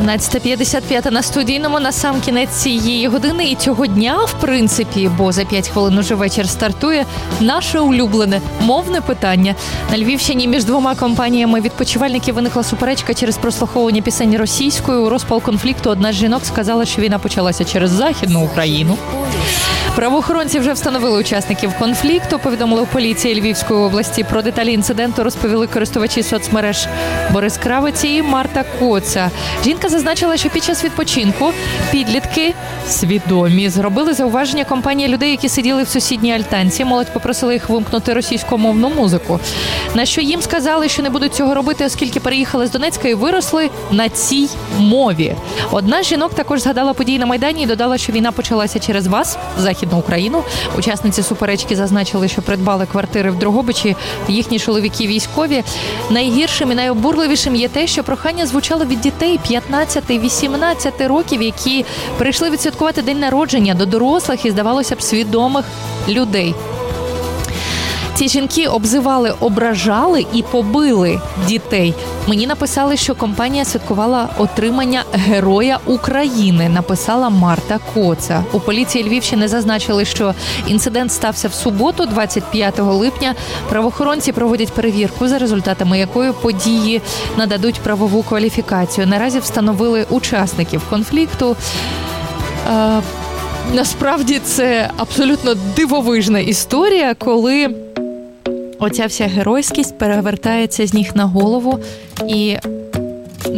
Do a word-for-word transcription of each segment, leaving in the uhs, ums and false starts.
сімнадцята п'ятдесят п'ять на студійному, на сам кінець цієї години і цього дня, в принципі, бо за п'ять хвилин уже вечір стартує, наше улюблене мовне питання. На Львівщині між двома компаніями відпочивальників виникла суперечка через прослуховування пісень російською. У розпал конфлікту одна з жінок сказала, що війна почалася через Західну Україну. Правоохоронці вже встановили учасників конфлікту, повідомили у поліції Львівської області. Про деталі інциденту розповіли користувачі соцмереж Борис Кравець і Марта Коца. Жінка зазначила, що під час відпочинку підлітки свідомі зробили зауваження компанії людей, які сиділи в сусідній альтанці. Молодь попросила їх вимкнути російськомовну музику. На що їм сказали, що не будуть цього робити, оскільки переїхали з Донецька і виросли на цій мові. Одна з жінок також згадала події на Майдані і додала, що війна почалася через вас, Західну Україну. Учасниці суперечки зазначили, що придбали квартири в Дрогобичі, їхні чоловіки військові. Найгіршим і найобурливішим є те, що прохання звучало від дітей п'ятнадцяти-вісімнадцяти років, які прийшли відсвяткувати день народження, до дорослих і, здавалося б, свідомих людей. Ці жінки обзивали, ображали і побили дітей. Мені написали, що компанія святкувала отримання Героя України, написала Марта Коца. У поліції Львівщини зазначили, що інцидент стався в суботу, двадцять п'ятого липня. Правоохоронці проводять перевірку, за результатами якої події нададуть правову кваліфікацію. Наразі встановили учасників конфлікту. Е, насправді це абсолютно дивовижна історія, коли оця вся геройськість перевертається з ніг на голову, і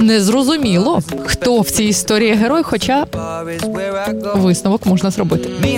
незрозуміло, хто в цій історії герой, хоча висновок можна зробити.